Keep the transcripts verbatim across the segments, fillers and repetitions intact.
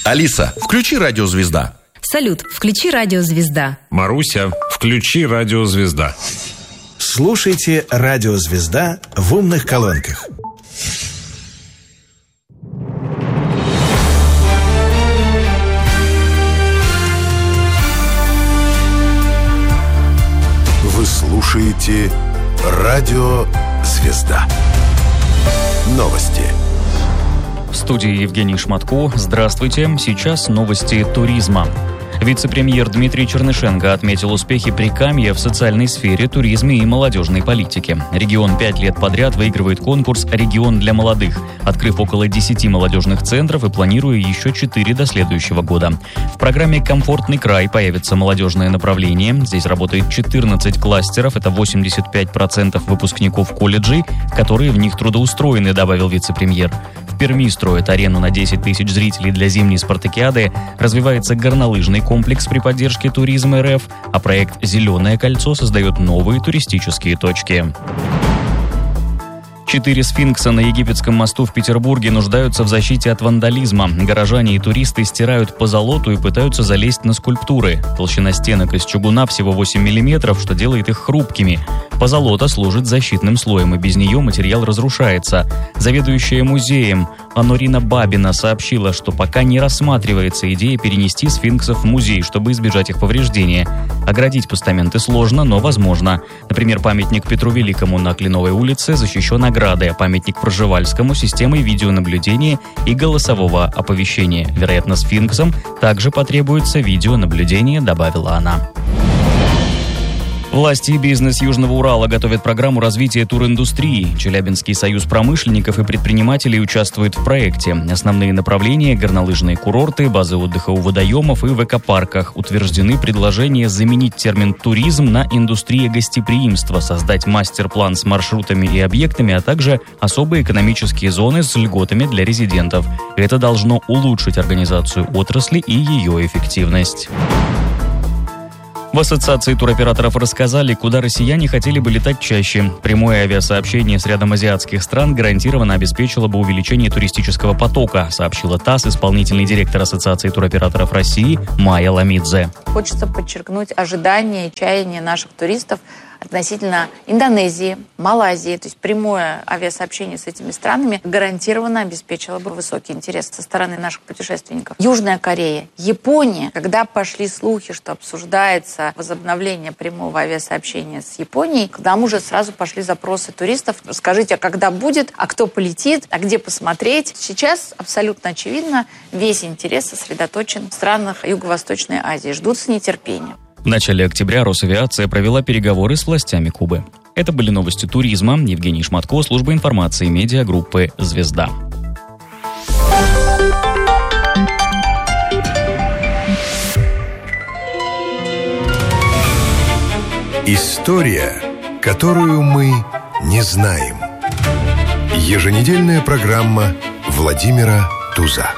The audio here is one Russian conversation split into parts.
Алиса, включи «Радио Звезда». Салют, включи «Радио Звезда». Маруся, включи «Радио Звезда». Слушайте «Радио Звезда» в умных колонках. Вы слушаете «Радио Звезда». Новости. В студии Евгений Шматко. Здравствуйте. Сейчас новости туризма. Вице-премьер Дмитрий Чернышенко отметил успехи Прикамья в социальной сфере, туризме и молодежной политике. Регион пять лет подряд выигрывает конкурс «Регион для молодых», открыв около десяти молодежных центров и планируя еще четыре до следующего года. В программе «Комфортный край» появится молодежное направление. Здесь работает четырнадцать кластеров, это восемьдесят пять процентов выпускников колледжей, которые в них трудоустроены, добавил вице-премьер. В Перми строят арену на десять тысяч зрителей для зимней спартакиады, развивается горнолыжный комплекс при поддержке туризма эр эф, а проект «Зеленое кольцо» создает новые туристические точки. Четыре сфинкса на Египетском мосту в Петербурге нуждаются в защите от вандализма. Горожане и туристы стирают позолоту и пытаются залезть на скульптуры. Толщина стенок из чугуна всего восемь миллиметров, что делает их хрупкими. Позолота служит защитным слоем, и без нее материал разрушается. Заведующая музеем Анорина Бабина сообщила, что пока не рассматривается идея перенести сфинксов в музей, чтобы избежать их повреждения. Оградить постаменты сложно, но возможно. Например, памятник Петру Великому на Кленовой улице защищен оградой, а памятник Пржевальскому — системой видеонаблюдения и голосового оповещения. Вероятно, сфинксам также потребуется видеонаблюдение, добавила она. Власти и бизнес Южного Урала готовят программу развития туриндустрии. Челябинский союз промышленников и предпринимателей участвует в проекте. Основные направления – горнолыжные курорты, базы отдыха у водоемов и в экопарках. Утверждены предложения заменить термин «туризм» на «индустрия гостеприимства», создать мастер-план с маршрутами и объектами, а также особые экономические зоны с льготами для резидентов. Это должно улучшить организацию отрасли и ее эффективность. В Ассоциации туроператоров рассказали, куда россияне хотели бы летать чаще. Прямое авиасообщение с рядом азиатских стран гарантированно обеспечило бы увеличение туристического потока, сообщила ТАСС исполнительный директор Ассоциации туроператоров России Майя Ламидзе. Хочется подчеркнуть ожидания и чаяния наших туристов относительно Индонезии, Малайзии. То есть прямое авиасообщение с этими странами гарантированно обеспечило бы высокий интерес со стороны наших путешественников. Южная Корея, Япония. Когда пошли слухи, что обсуждается возобновление прямого авиасообщения с Японией, к нам уже сразу пошли запросы туристов. Скажите, а когда будет, а кто полетит, а где посмотреть? Сейчас абсолютно очевидно, весь интерес сосредоточен в странах Юго-Восточной Азии. Ждут с нетерпением. В начале октября Росавиация провела переговоры с властями Кубы. Это были новости туризма. Евгений Шматко, служба информации медиагруппы «Звезда». История, которую мы не знаем. Еженедельная программа Владимира Туза.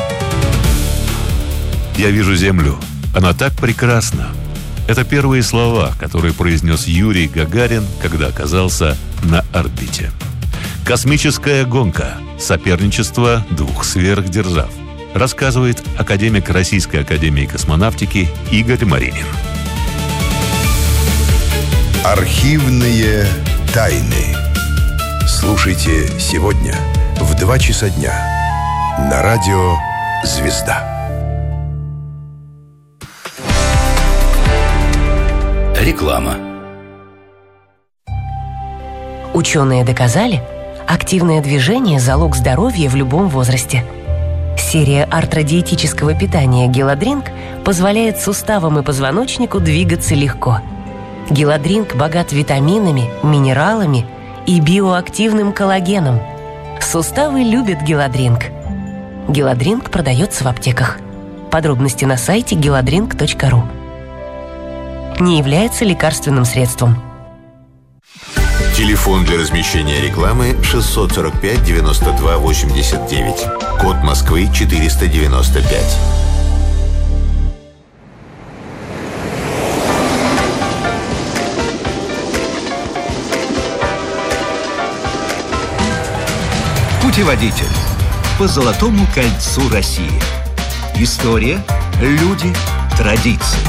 Я вижу Землю. Она так прекрасна. Это первые слова, которые произнес Юрий Гагарин, когда оказался на орбите. Космическая гонка. Соперничество двух сверхдержав. Рассказывает академик Российской академии космонавтики Игорь Маринин. Архивные тайны. Слушайте сегодня в два часа дня на радио «Звезда». Реклама. Ученые доказали, активное движение – залог здоровья в любом возрасте. Серия артродиетического питания «Геладринк» позволяет суставам и позвоночнику двигаться легко. «Геладринк» богат витаминами, минералами и биоактивным коллагеном. Суставы любят «Геладринк». «Геладринк» продается в аптеках. Подробности на сайте геладринк точка ру. Не является лекарственным средством. Телефон для размещения рекламы шестьсот сорок пять девяносто два восемьдесят девять. Код Москвы четыреста девяносто пять. Путеводитель по Золотому кольцу России. История, люди, традиции.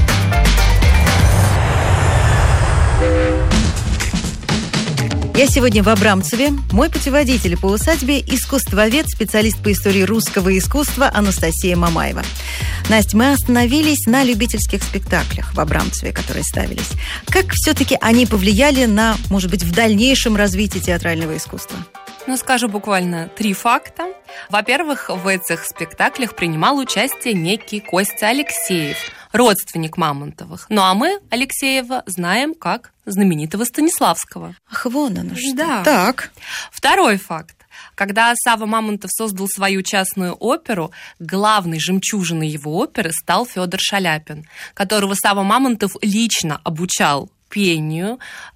Я сегодня в Абрамцеве. Мой путеводитель по усадьбе – искусствовед, специалист по истории русского искусства Анастасия Мамаева. Настя, мы остановились на любительских спектаклях в Абрамцеве, которые ставились. Как все-таки они повлияли на, может быть, в дальнейшем развитии театрального искусства? Ну, скажу буквально три факта. Во-первых, в этих спектаклях принимал участие некий Костя Алексеев, родственник Мамонтовых. Ну, а мы Алексеева знаем как знаменитого Станиславского. Ах, вон оно что. Да. Так. Второй факт. Когда Савва Мамонтов создал свою частную оперу, главной жемчужиной его оперы стал Федор Шаляпин, которого Савва Мамонтов лично обучал пению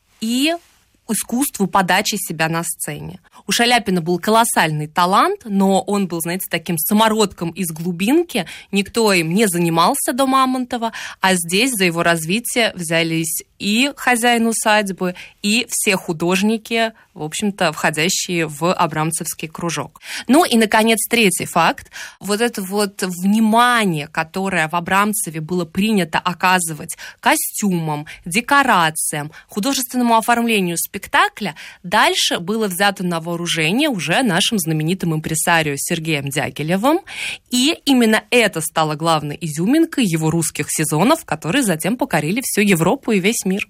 и искусству подачи себя на сцене. У Шаляпина был колоссальный талант, но он был, знаете, таким самородком из глубинки. Никто им не занимался до Мамонтова, а здесь за его развитие взялись и хозяин усадьбы, и все художники, в общем-то, входящие в Абрамцевский кружок. Ну и, наконец, третий факт. Вот это вот внимание, которое в Абрамцеве было принято оказывать костюмам, декорациям, художественному оформлению спектакля, дальше было взято на вооружение уже нашим знаменитым импресарио Сергеем Дягилевым. И именно это стало главной изюминкой его русских сезонов, которые затем покорили всю Европу и весь мир.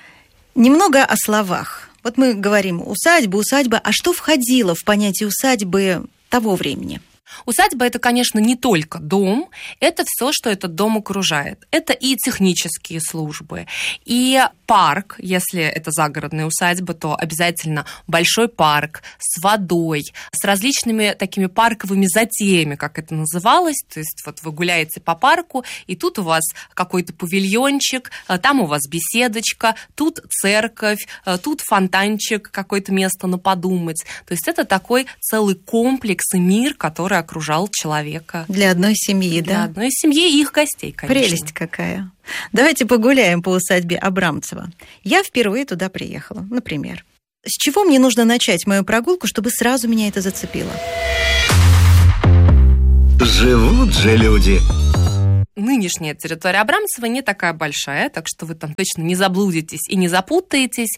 Немного о словах. Вот мы говорим усадьба, усадьба. А что входило в понятие усадьбы того времени? Усадьба – это, конечно, не только дом, это все, что этот дом окружает. Это и технические службы, и парк, если это загородная усадьба, то обязательно большой парк с водой, с различными такими парковыми затеями, как это называлось. То есть вот вы гуляете по парку, и тут у вас какой-то павильончик, там у вас беседочка, тут церковь, тут фонтанчик, какое-то место на подумать. То есть это такой целый комплекс и мир, который окружал человека. Для одной семьи, Для да? Для одной семьи и их гостей, конечно. Прелесть какая. Давайте погуляем по усадьбе Абрамцева. Я впервые туда приехала, например. С чего мне нужно начать мою прогулку, чтобы сразу меня это зацепило? Живут же люди. Нынешняя территория Абрамцева не такая большая, так что вы там точно не заблудитесь и не запутаетесь.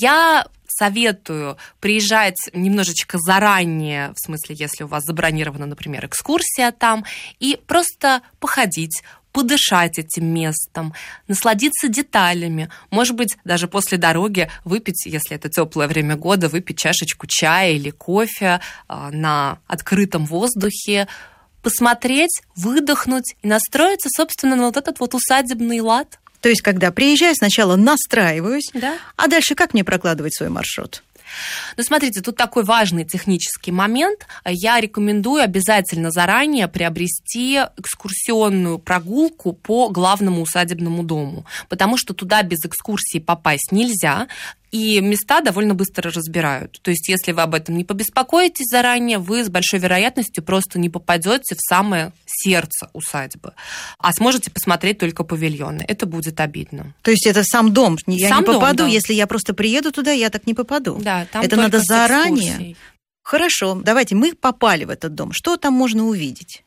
Я советую приезжать немножечко заранее, в смысле, если у вас забронирована, например, экскурсия там, и просто походить, подышать этим местом, насладиться деталями. Может быть, даже после дороги выпить, если это теплое время года, выпить чашечку чая или кофе на открытом воздухе, посмотреть, выдохнуть и настроиться, собственно, на вот этот вот усадебный лад. То есть, когда приезжаю, сначала настраиваюсь, да. А дальше как мне прокладывать свой маршрут? Ну, смотрите, тут такой важный технический момент. Я рекомендую обязательно заранее приобрести экскурсионную прогулку по главному усадебному дому, потому что туда без экскурсии попасть нельзя, и места довольно быстро разбирают. То есть, если вы об этом не побеспокоитесь заранее, вы с большой вероятностью просто не попадете в самое сердце усадьбы, а сможете посмотреть только павильоны. Это будет обидно. То есть, это сам дом. Я сам не попаду, дом, да. Если я просто приеду туда, я так не попаду. Да, там это надо заранее. Хорошо, давайте, мы попали в этот дом. Что там можно увидеть?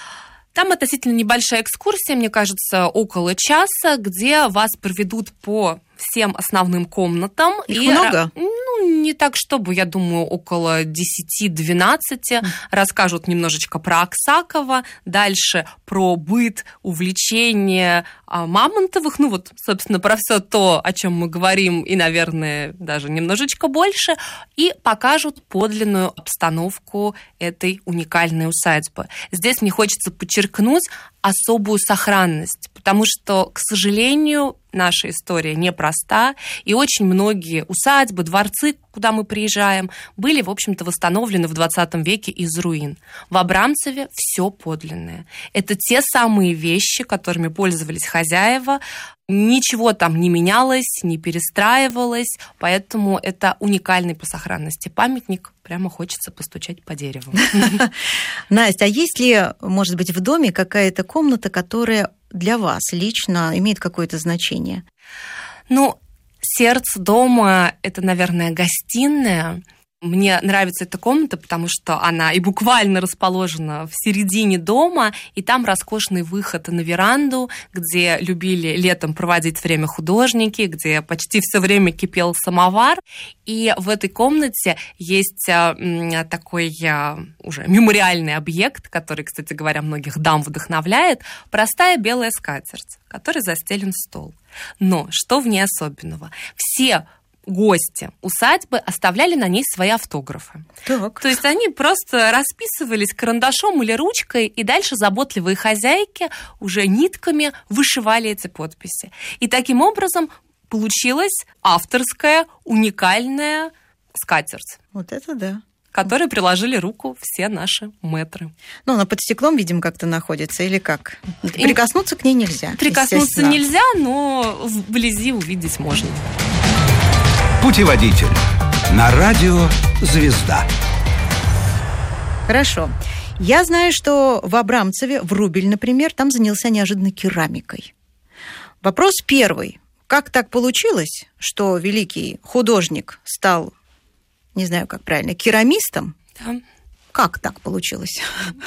Там относительно небольшая экскурсия, мне кажется, около часа, где вас проведут по всем основным комнатам. Их и много? Ну, не так, чтобы, я думаю, около десять-двенадцать. Mm. Расскажут немножечко про Аксакова, дальше про быт, увлечение Мамонтовых. Ну вот, собственно, про все то, о чем мы говорим, и, наверное, даже немножечко больше. И покажут подлинную обстановку этой уникальной усадьбы. Здесь мне хочется подчеркнуть особую сохранность, потому что, к сожалению, наша история непроста, и очень многие усадьбы, дворцы, куда мы приезжаем, были, в общем-то, восстановлены в двадцатом веке из руин. В Абрамцеве все подлинное. Это те самые вещи, которыми пользовались хозяева. Ничего там не менялось, не перестраивалось, поэтому это уникальный по сохранности памятник. Прямо хочется постучать по дереву. Настя, а есть ли, может быть, в доме какая-то комната, которая для вас лично имеет какое-то значение? Ну, сердце дома – это, наверное, гостиная. Мне нравится эта комната, потому что она и буквально расположена в середине дома, и там роскошный выход на веранду, где любили летом проводить время художники, где почти все время кипел самовар. И в этой комнате есть такой уже мемориальный объект, который, кстати говоря, многих дам вдохновляет, простая белая скатерть, которой застелен стол. Но что в ней особенного? Все гости усадьбы оставляли на ней свои автографы. Так. То есть они просто расписывались карандашом или ручкой, и дальше заботливые хозяйки уже нитками вышивали эти подписи. И таким образом получилась авторская, уникальная скатерть. Вот это да. К которой приложили руку все наши мэтры. Ну, она под стеклом, видимо, как-то находится, или как? Прикоснуться к ней нельзя. Прикоснуться нельзя, но вблизи увидеть можно. Путеводитель на радио «Звезда». Хорошо. Я знаю, что в Абрамцеве, в Рубель, например, там занялся неожиданно керамикой. Вопрос первый. Как так получилось, что великий художник стал, не знаю, как правильно, керамистом? Да. Как так получилось?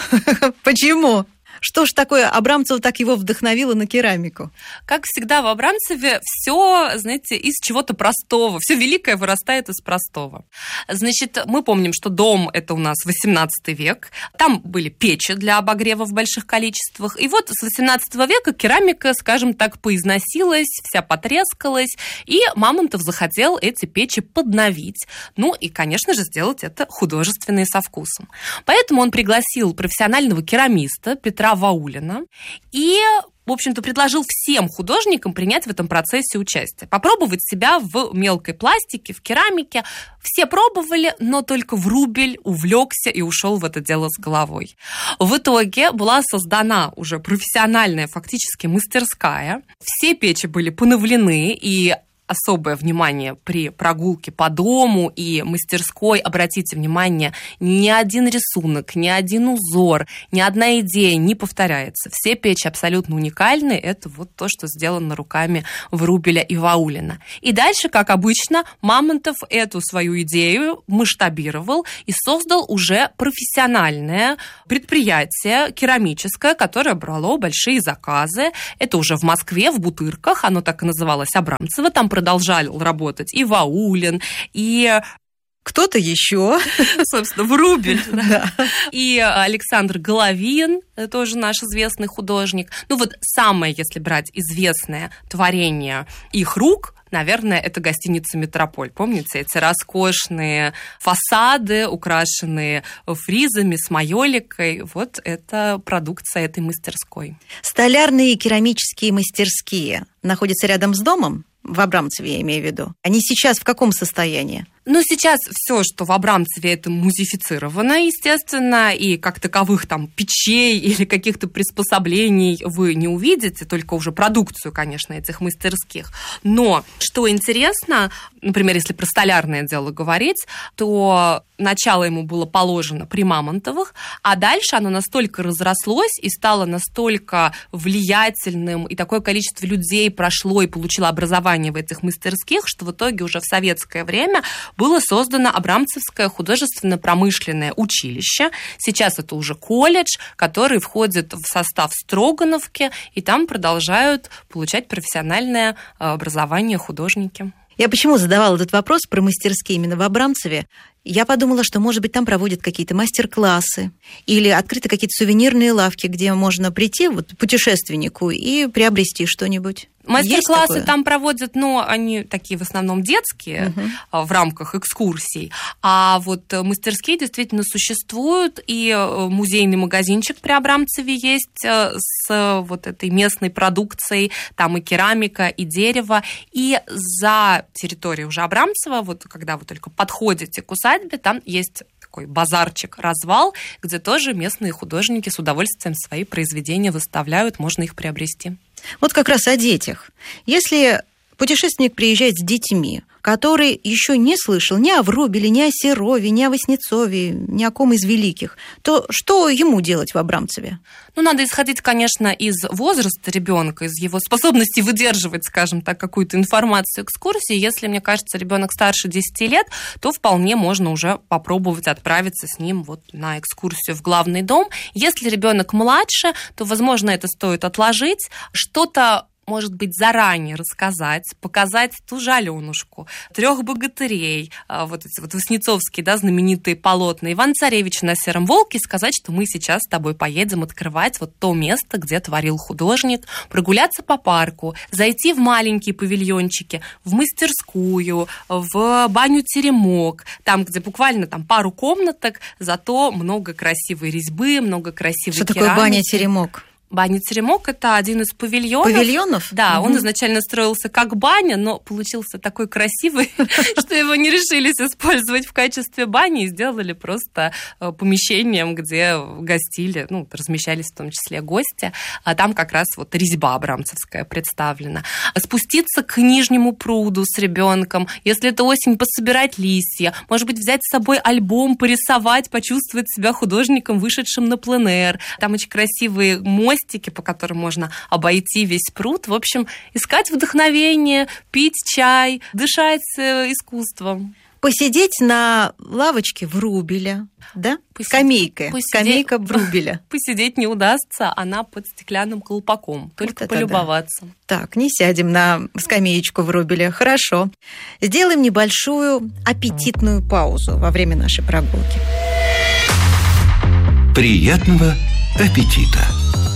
Почему? Что ж такое Абрамцева так его вдохновило на керамику? Как всегда в Абрамцеве все, знаете, из чего-то простого. Все великое вырастает из простого. Значит, мы помним, что дом – это у нас восемнадцатый век. Там были печи для обогрева в больших количествах. И вот с восемнадцатого века керамика, скажем так, поизносилась, вся потрескалась, и Мамонтов захотел эти печи подновить. Ну и, конечно же, сделать это художественно и со вкусом. Поэтому он пригласил профессионального керамиста Петра Ваулина и, в общем-то, предложил всем художникам принять в этом процессе участие, попробовать себя в мелкой пластике, в керамике. Все пробовали, но только Врубель увлекся и ушел в это дело с головой. В итоге была создана уже профессиональная фактически мастерская. Все печи были поновлены, и особое внимание при прогулке по дому и мастерской. Обратите внимание, ни один рисунок, ни один узор, ни одна идея не повторяется. Все печи абсолютно уникальны. Это вот то, что сделано руками Врубеля и Ваулина. И дальше, как обычно, Мамонтов эту свою идею масштабировал и создал уже профессиональное предприятие керамическое, которое брало большие заказы. Это уже в Москве, в Бутырках. Оно так и называлось Абрамцево. Там продолжал работать и Ваулин, и кто-то еще, собственно, Врубель, да. И Александр Головин, тоже наш известный художник. Ну вот самое, если брать известное творение их рук, наверное, это гостиница «Метрополь». Помните, эти роскошные фасады, украшенные фризами с майоликой? Вот это продукция этой мастерской. Столярные и керамические мастерские находятся рядом с домом? В Абрамцеве, я имею в виду. Они сейчас в каком состоянии? Ну, сейчас все, что в Абрамцеве, это музифицировано, естественно, и как таковых там печей или каких-то приспособлений вы не увидите, только уже продукцию, конечно, этих мастерских. Но, что интересно, например, если про столярное дело говорить, то начало ему было положено при Мамонтовых, а дальше оно настолько разрослось и стало настолько влиятельным, и такое количество людей прошло и получило образование в этих мастерских, что в итоге уже в советское время было создано Абрамцевское художественно-промышленное училище. Сейчас это уже колледж, который входит в состав Строгановки, и там продолжают получать профессиональное образование художники. Я почему задавала этот вопрос про мастерские именно в Абрамцеве? Я подумала, что, может быть, там проводят какие-то мастер-классы или открыты какие-то сувенирные лавки, где можно прийти вот, путешественнику и приобрести что-нибудь. Мастер-классы там проводят, но они такие в основном детские, угу. в рамках экскурсий. А вот мастерские действительно существуют, и музейный магазинчик при Абрамцеве есть с вот этой местной продукцией. Там и керамика, и дерево. И за территорией уже Абрамцева, вот когда вы только подходите к усадьбе, там есть такой базарчик, развал, где тоже местные художники с удовольствием свои произведения выставляют, можно их приобрести. Вот как раз о детях. Если путешественник приезжает с детьми, который еще не слышал ни о Врубеле, ни о Серове, ни о Васнецове, ни о ком из великих, то что ему делать в Абрамцеве? Ну, надо исходить, конечно, из возраста ребенка, из его способности выдерживать, скажем так, какую-то информацию, экскурсии. Если, мне кажется, ребенок старше десяти лет, то вполне можно уже попробовать отправиться с ним вот на экскурсию в главный дом. Если ребенок младше, то, возможно, это стоит отложить. Что-то, может быть, заранее рассказать, показать ту же Аленушку, трех богатырей, вот эти вот васнецовские, да, знаменитые полотна, Иван-Царевича на сером волке, сказать, что мы сейчас с тобой поедем открывать вот то место, где творил художник, прогуляться по парку, зайти в маленькие павильончики, в мастерскую, в баню-теремок, там, где буквально там пару комнаток, зато много красивой резьбы, много красивой Что керамики. такое баня-теремок? Баня-теремок – это один из павильонов. Павильонов? Да, угу. Он изначально строился как баня, но получился такой красивый, что его не решились использовать в качестве бани и сделали просто помещением, где гостили, ну, размещались в том числе гости. А там как раз вот резьба абрамцевская представлена. Спуститься к нижнему пруду с ребенком, если это осень, пособирать листья, может быть, взять с собой альбом, порисовать, почувствовать себя художником, вышедшим на пленэр. Там очень красивые мостики, по которым можно обойти весь пруд. В общем, искать вдохновение, пить чай, дышать искусством. Посидеть на лавочке Врубеля, да? Посидеть, Скамейка. посидеть, Скамейка Врубеля. Посидеть не удастся, она под стеклянным колпаком. Только вот полюбоваться. Да. Так, не сядем на скамеечку Врубеля. Хорошо. Сделаем небольшую аппетитную паузу во время нашей прогулки. Приятного аппетита!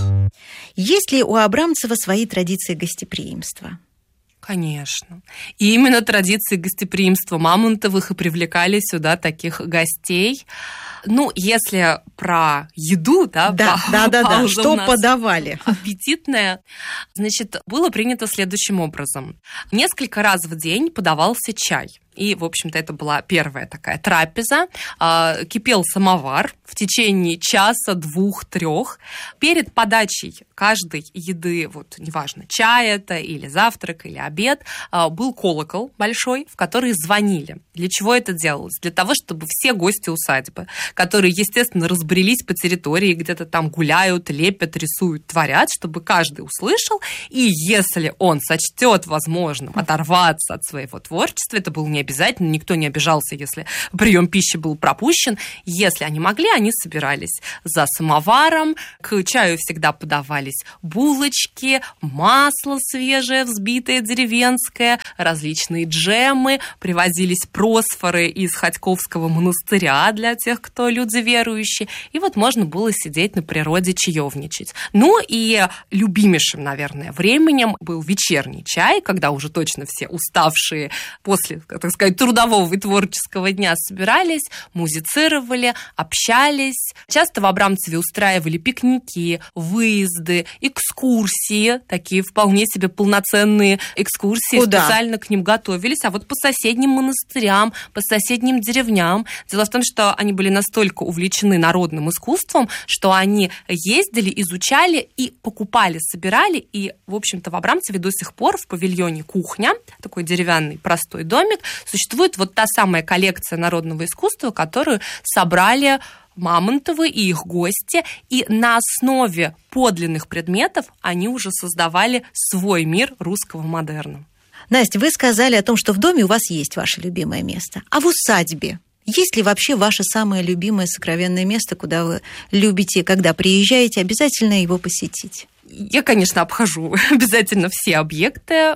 Есть ли у Абрамцева свои традиции гостеприимства? Конечно. И именно традиции гостеприимства Мамонтовых и привлекали сюда таких гостей. Ну, если про еду, да, да, па- да, да, да. Что нас подавали? Аппетитное. Значит, было принято следующим образом. Несколько раз в день подавался чай. И, в общем-то, это была первая такая трапеза. Кипел самовар в течение часа, двух, трех. Перед подачей каждой еды, вот неважно, чай это или завтрак, или обед, был колокол большой, в который звонили. Для чего это делалось? Для того, чтобы все гости усадьбы, которые, естественно, разбрелись по территории, где-то там гуляют, лепят, рисуют, творят, чтобы каждый услышал. И если он сочтет возможным оторваться от своего творчества, это был не обязательно, никто не обижался, если прием пищи был пропущен. Если они могли, они собирались за самоваром. К чаю всегда подавались булочки, масло свежее, взбитое деревенское, различные джемы, привозились просфоры из Ходьковского монастыря для тех, кто люди верующие. И вот можно было сидеть на природе, чаевничать. Ну и любимейшим, наверное, временем был вечерний чай, когда уже точно все уставшие после, так сказать, трудового и творческого дня собирались, музицировали, общались. Часто в Абрамцеве устраивали пикники, выезды, экскурсии, такие вполне себе полноценные экскурсии. Куда? Специально к ним готовились. А вот по соседним монастырям, по соседним деревням. Дело в том, что они были настолько увлечены народным искусством, что они ездили, изучали и покупали, собирали. И, в общем-то, в Абрамцеве до сих пор в павильоне «Кухня», такой деревянный простой домик, существует вот та самая коллекция народного искусства, которую собрали Мамонтовы и их гости, и на основе подлинных предметов они уже создавали свой мир русского модерна. Настя, вы сказали о том, что в доме у вас есть ваше любимое место. А в усадьбе? Есть ли вообще ваше самое любимое сокровенное место, куда вы любите, когда приезжаете, обязательно его посетить? Я, конечно, обхожу обязательно все объекты.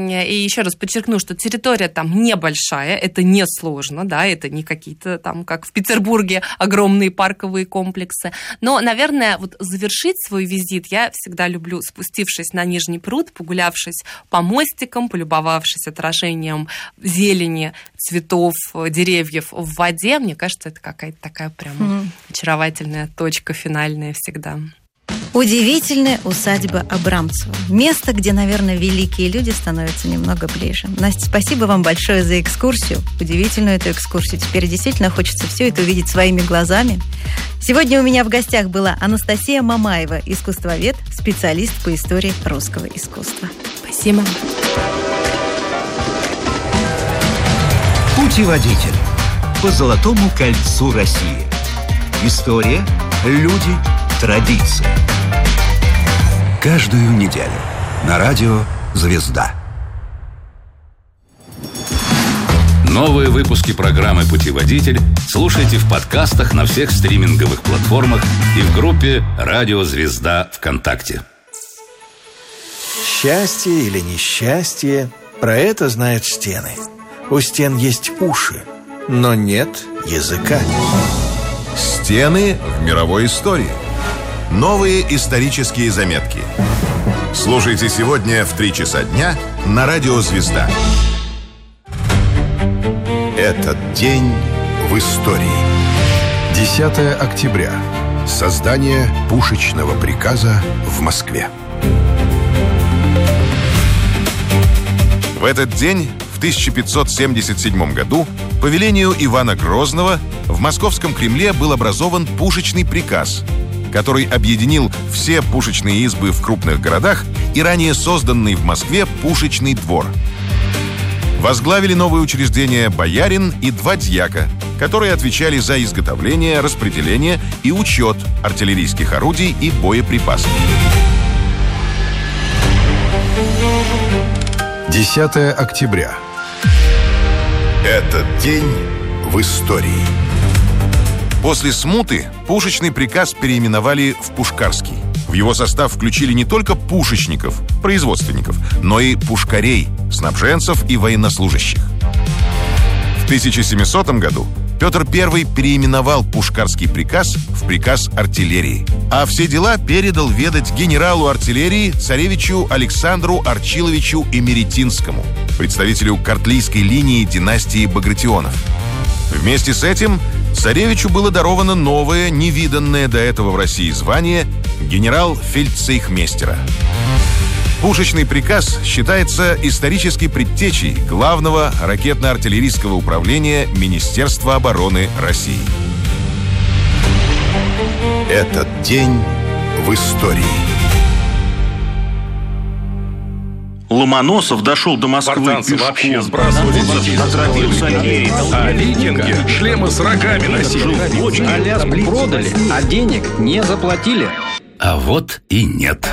И еще раз подчеркну, что территория там небольшая, это несложно, да, это не какие-то там, как в Петербурге, огромные парковые комплексы. Но, наверное, вот завершить свой визит я всегда люблю, спустившись на Нижний пруд, погулявшись по мостикам, полюбовавшись отражением зелени, цветов, деревьев в воде. Мне кажется, это какая-то такая прям mm-hmm. очаровательная точка финальная всегда. Удивительная усадьба Абрамцева. Место, где, наверное, великие люди становятся немного ближе. Настя, спасибо вам большое за экскурсию. Удивительную эту экскурсию. Теперь действительно хочется все это увидеть своими глазами. Сегодня у меня в гостях была Анастасия Мамаева, искусствовед, специалист по истории русского искусства. Спасибо. Путеводитель по Золотому кольцу России. История, люди, традиции. Каждую неделю на радио «Звезда». Новые выпуски программы «Путеводитель» слушайте в подкастах на всех стриминговых платформах и в группе «Радио Звезда» ВКонтакте. Счастье или несчастье, про это знают стены. У стен есть уши, но нет языка. Стены в мировой истории. Новые исторические заметки. Слушайте сегодня в три часа дня на радио «Звезда». Этот день в истории. десятое октября. Создание пушечного приказа в Москве. В этот день, в тысяча пятьсот семьдесят седьмом году, по велению Ивана Грозного в Московском Кремле был образован пушечный приказ, который объединил все пушечные избы в крупных городах и ранее созданный в Москве пушечный двор. Возглавили новые учреждения боярин и два дьяка, которые отвечали за изготовление, распределение и учет артиллерийских орудий и боеприпасов. десятое октября. Этот день в истории. После смуты пушечный приказ переименовали в Пушкарский. В его состав включили не только пушечников, производственников, но и пушкарей, снабженцев и военнослужащих. В тысяча семисотом году Петр Первый переименовал Пушкарский приказ в приказ артиллерии, а все дела передал ведать генералу артиллерии царевичу Александру Арчиловичу Эмеретинскому, представителю картлийской линии династии Багратионов. Вместе с этим царевичу было даровано новое, невиданное до этого в России звание генерал-фельдцейхмейстера. Пушечный приказ считается исторической предтечей главного ракетно-артиллерийского управления Министерства обороны России. Этот день в истории. Ломоносов дошел до Москвы пешком, отравился артиллерией, а викинги шлемы с рогами носили. Аляску продали, а денег не заплатили. А вот и нет.